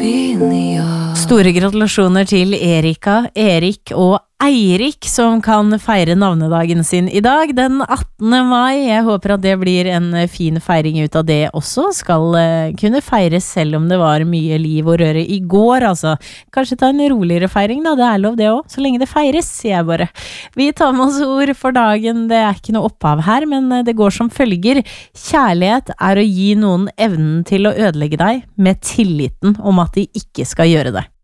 Store gratulasjoner til Erika, Erik og Eirik som kan feire navnedagen sin I dag, den 18. mai. Jeg håper at det blir en fin feiring ut av det også. Skal kunne feires selv om det var mye liv og røre I går, altså. Kanskje ta en roligere feiring da, det lov det også, så lenge det feires, sier jeg bare. Vi tar med oss ord for dagen, det ikke noe opphav her, men det går som følger. Kjærlighet å gi noen evnen til å ødelegge deg med tilliten om at de ikke skal gjøre det.